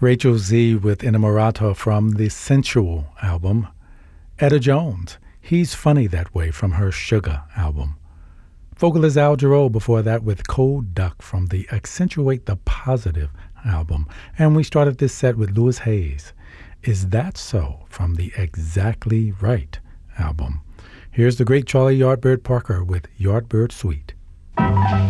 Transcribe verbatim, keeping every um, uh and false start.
Rachel Z with Inamorata from the Sensual album. Etta Jones, He's Funny That Way from her Sugar album. Vocalist Al Jarreau before that with Cold Duck from the Accentuate the Positive album. And we started this set with Louis Hayes, Is That So from the Exactly Right album. Here's the great Charlie Yardbird Parker with Yardbird Suite.